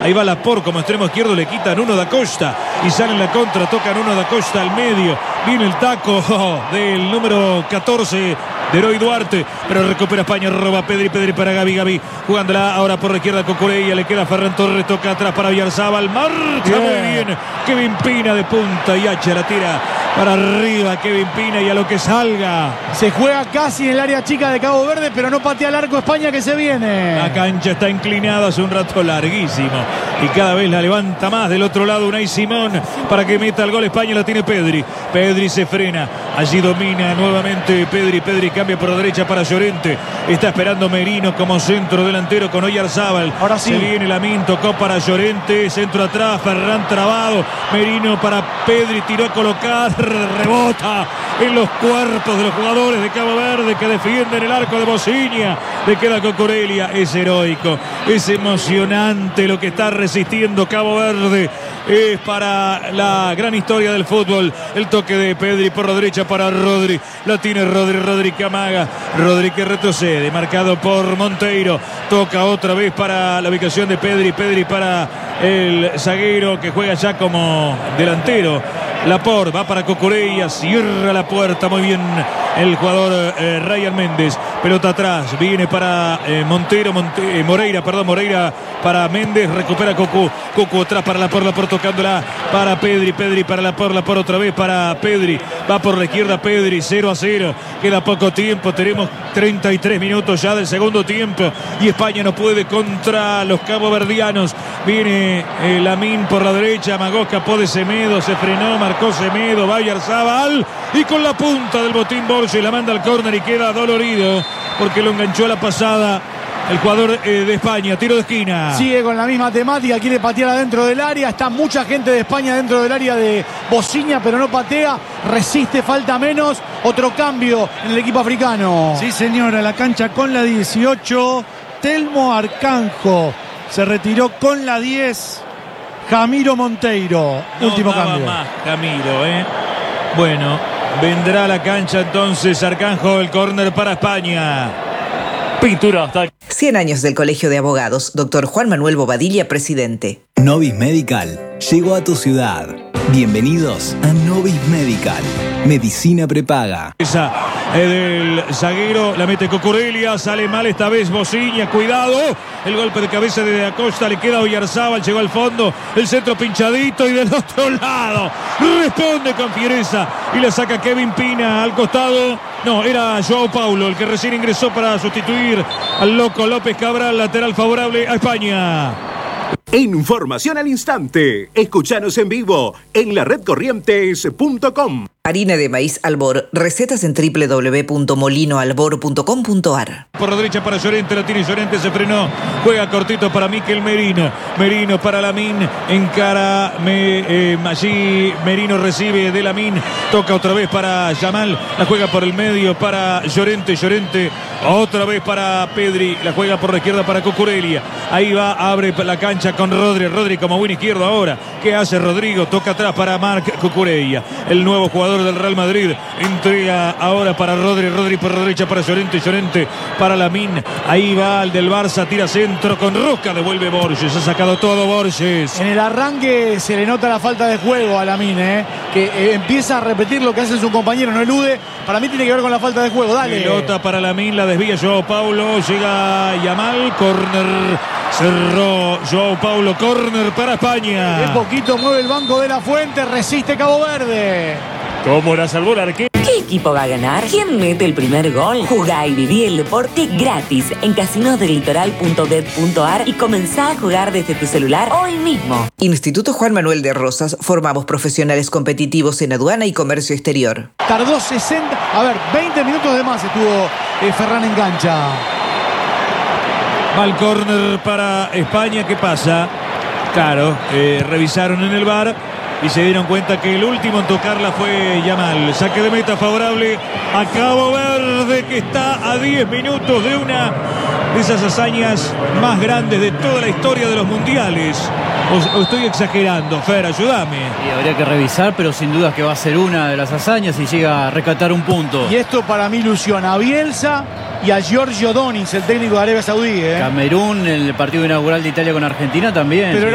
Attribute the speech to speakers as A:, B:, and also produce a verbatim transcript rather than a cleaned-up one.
A: Ahí va Laporte como extremo izquierdo, le quitan uno da Costa y sale en la contra, tocan uno da Costa al medio. Viene el taco oh, del número catorce de Eroy Duarte, pero recupera España, roba Pedri, Pedri para Gavi, Gavi jugándola ahora por la izquierda con Cucurella, le queda Ferran Torres, toca atrás para Oyarzábal, marca bien. muy bien, Kevin Pina de punta y H la tira para arriba, Kevin Pina y a lo que salga.
B: Se juega casi en el área chica de Cabo Verde, pero no patea el arco España que se viene.
A: La cancha está inclinada hace un rato larguísimo y cada vez la levanta más del otro lado Unai Simón para que meta el gol España, la tiene Pedri, Pedri se frena, allí domina nuevamente Pedri, Pedri cambia por la derecha para Llorente, está esperando Merino como centro delantero con Oyarzábal,
B: ahora sí
A: se viene Lamine, tocó para Llorente, centro atrás, Ferran trabado, Merino para Pedri, tiró a colocar, rebota en los cuerpos de los jugadores de Cabo Verde que defienden el arco de Bociña, le queda Cucurella, es heroico, es emocionante lo que está resistiendo Cabo Verde, es para la gran historia del fútbol, el toque de Pedri por la derecha para Rodri, la tiene Rodri, Rodri que amaga, Rodri que retrocede, marcado por Monteiro, toca otra vez para la ubicación de Pedri, Pedri para el zaguero que juega ya como delantero, Laporte va para Cucurella, cierra la puerta muy bien el jugador eh, Ryan Méndez, pelota atrás, viene para eh, Montero, Monte, eh, Moreira, perdón, Moreira para Méndez, recupera Cocu, Cocu atrás para Laporte, Laporte tocándola para Pedri, Pedri para Laporte, Laporte otra vez para Pedri, va por la izquierda Pedri, cero a cero, queda poco tiempo, tenemos treinta y tres minutos ya del segundo tiempo y España no puede contra los caboverdianos, viene eh, Lamine por la derecha, amagó, escapó de Semedo, se frenó, marcó Semedo, va Oyarzábal y con la punta del botín Borges la manda al córner y queda dolorido porque lo enganchó a la pasada el jugador eh, de España, tiro de esquina.
B: Sigue con la misma temática, quiere patear adentro del área, está mucha gente de España dentro del área de Bociña, pero no patea, resiste, falta menos, otro cambio en el equipo africano.
C: Sí señora, la cancha con la dieciocho, Telmo Arcanjo se retiró con la diez, Jamiro Monteiro,
A: no
C: último
A: daba
C: cambio.
A: Más Jamiro, ¿eh? Bueno, vendrá a la cancha entonces Arcanjo, el córner para España. Pintura hasta
D: cien años del Colegio de Abogados, doctor Juan Manuel Bobadilla, presidente.
E: Novis Medical llegó a tu ciudad. Bienvenidos a Novis Medical. Medicina prepaga.
A: Esa del zaguero, la mete Cucurella, sale mal esta vez Bociña, cuidado, el golpe de cabeza de Acosta, le queda Oyarzábal, llegó al fondo, el centro pinchadito y del otro lado, responde con fiereza y le saca Kevin Pina al costado, no, era Joao Paulo el que recién ingresó para sustituir al loco López Cabral, lateral favorable a España.
F: Información al instante. Escúchanos en vivo en la red corrientes punto com.
D: Harina de maíz Albor. Recetas en doble u doble u doble u punto molino albor punto com punto a r.
A: Por la derecha para Llorente, la tiene Llorente, se frenó. Juega cortito para Mikel Merino. Merino para Lamine. Encara me, eh, allí Merino recibe de Lamine. Toca otra vez para Yamal. La juega por el medio para Llorente. Llorente otra vez para Pedri. La juega por la izquierda para Cucurella. Ahí va, abre la cancha con Rodri. Rodri como buen izquierdo ahora. ¿Qué hace Rodrigo? Toca atrás para Marc Cucurella. El nuevo jugador del Real Madrid, entrega ahora para Rodri, Rodri por la derecha para Llorente, Llorente para Lamine, ahí va el del Barça, tira centro con Roca, devuelve Borges, ha sacado todo Borges.
B: En el arranque se le nota la falta de juego a Lamine, ¿eh? que eh, empieza a repetir lo que hace su compañero, no elude, para mí tiene que ver con la falta de juego, dale.
A: Pelota para Lamine, la desvía Joao Paulo, llega Yamal, córner, cerró Joao Paulo, córner para España.
B: De poquito mueve el banco de la Fuente, resiste Cabo Verde.
A: ¿Cómo la salvó el arquero?
G: ¿Qué equipo va a ganar? ¿Quién mete el primer gol? Jugá y viví el deporte gratis en casinos del litoral punto bet punto a r y comenzá a jugar desde tu celular hoy mismo.
D: Instituto Juan Manuel de Rosas. Formamos profesionales competitivos en aduana y comercio exterior.
B: Tardó sesenta, a ver, veinte minutos de más estuvo eh, Ferran en cancha.
A: Va el córner para España, ¿qué pasa? Claro, eh, revisaron en el V A R y se dieron cuenta que el último en tocarla fue Yamal. Saque de meta favorable a Cabo Verde, que está a diez minutos de una de esas hazañas más grandes de toda la historia de los mundiales. O, o estoy exagerando, Fer, ayúdame.
H: Y habría que revisar, pero sin duda que va a ser una de las hazañas y llega a rescatar un punto.
B: Y esto para mí ilusiona a Bielsa y a Giorgio Donis, el técnico de Arabia Saudí. ¿eh?
H: Camerún, el partido inaugural de Italia con Argentina también.
B: Pero